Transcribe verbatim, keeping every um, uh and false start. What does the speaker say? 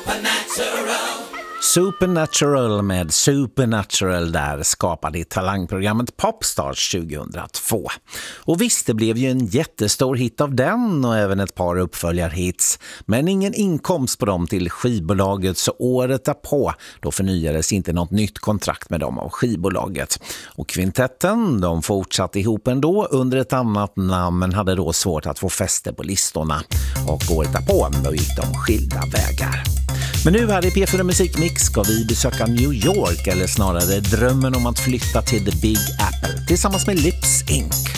Supernatural med Supernatural där skapade i talangprogrammet Popstars tjugohundratvå. Och visst, det blev ju en jättestor hit av den och även ett par uppföljarhits. Men ingen inkomst på dem till skivbolaget, så året därpå då förnyades inte något nytt kontrakt med dem av skivbolaget. Och kvintetten, de fortsatte ihop ändå under ett annat namn men hade då svårt att få fäste på listorna. Och året därpå då gick de skilda vägar. Men nu här i P fyra Musikmix ska vi besöka New York, eller snarare drömmen om att flytta till The Big Apple tillsammans med Lips Incorporated.